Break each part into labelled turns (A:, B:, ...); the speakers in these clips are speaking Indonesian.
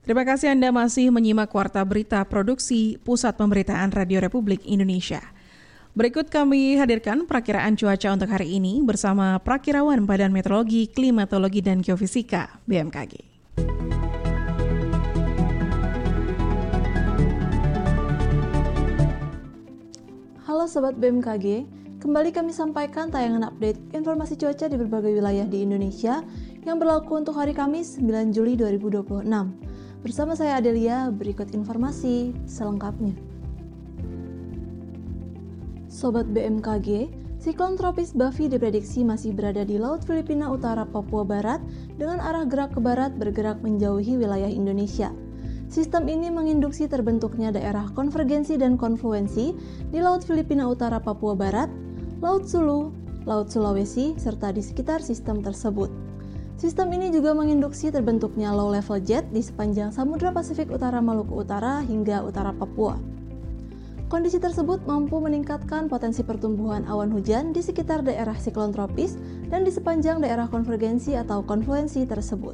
A: Terima kasih Anda masih menyimak Warta Berita Produksi Pusat Pemberitaan Radio Republik Indonesia. Berikut kami hadirkan perakiraan cuaca untuk hari ini bersama Prakirawan Badan Meteorologi, Klimatologi, dan Geofisika BMKG.
B: Halo Sobat BMKG, kembali kami sampaikan tayangan update informasi cuaca di berbagai wilayah di Indonesia yang berlaku untuk hari Kamis 9 Juli 2026. Bersama saya Adelia, berikut informasi selengkapnya. Sobat BMKG, siklon tropis Bavi diprediksi masih berada di Laut Filipina Utara Papua Barat dengan arah gerak ke barat bergerak menjauhi wilayah Indonesia. Sistem ini menginduksi terbentuknya daerah konvergensi dan konfluensi di Laut Filipina Utara Papua Barat, Laut Sulu, Laut Sulawesi, serta di sekitar sistem tersebut. Sistem ini juga menginduksi terbentuknya low level jet di sepanjang Samudra Pasifik Utara Maluku Utara hingga utara Papua. Kondisi tersebut mampu meningkatkan potensi pertumbuhan awan hujan di sekitar daerah siklon tropis dan di sepanjang daerah konvergensi atau konfluensi tersebut.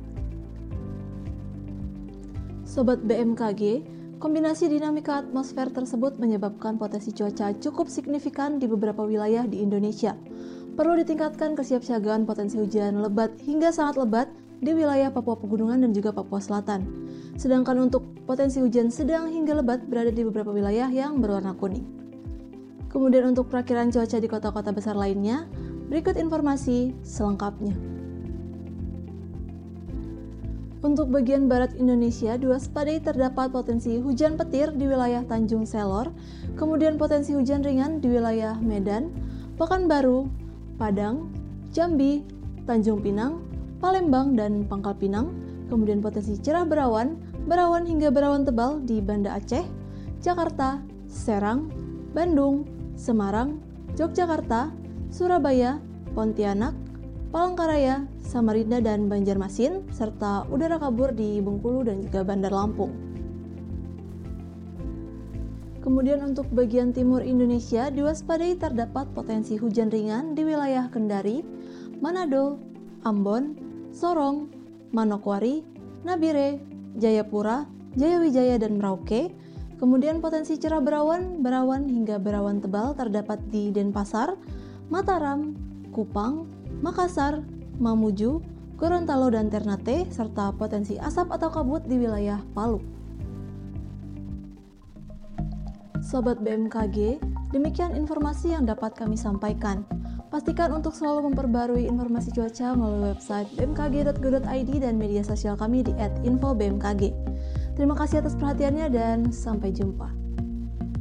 B: Sobat BMKG, kombinasi dinamika atmosfer tersebut menyebabkan potensi cuaca cukup signifikan di beberapa wilayah di Indonesia. Perlu ditingkatkan kesiapsiagaan potensi hujan lebat hingga sangat lebat di wilayah Papua Pegunungan dan juga Papua Selatan. Sedangkan untuk potensi hujan sedang hingga lebat berada di beberapa wilayah yang berwarna kuning. Kemudian untuk perakiraan cuaca di kota-kota besar lainnya, berikut informasi selengkapnya. Untuk bagian barat Indonesia, diwaspadai terdapat potensi hujan petir di wilayah Tanjung Selor, kemudian potensi hujan ringan di wilayah Medan, Pekanbaru, Padang, Jambi, Tanjung Pinang, Palembang, dan Pangkal Pinang, kemudian potensi cerah berawan hingga berawan tebal di Banda Aceh, Jakarta, Serang, Bandung, Semarang, Yogyakarta, Surabaya, Pontianak, Palangkaraya, Samarinda, dan Banjarmasin, serta udara kabur di Bengkulu dan juga Bandar Lampung. Kemudian untuk bagian timur Indonesia, diwaspadai terdapat potensi hujan ringan di wilayah Kendari, Manado, Ambon, Sorong, Manokwari, Nabire, Jayapura, Jayawijaya, dan Merauke. Kemudian potensi cerah berawan hingga berawan tebal terdapat di Denpasar, Mataram, Kupang, Makassar, Mamuju, Gorontalo, dan Ternate, serta potensi asap atau kabut di wilayah Palu. Sobat BMKG, demikian informasi yang dapat kami sampaikan. Pastikan untuk selalu memperbarui informasi cuaca melalui website bmkg.go.id dan media sosial kami di @infobmkg. Terima kasih atas perhatiannya dan sampai jumpa.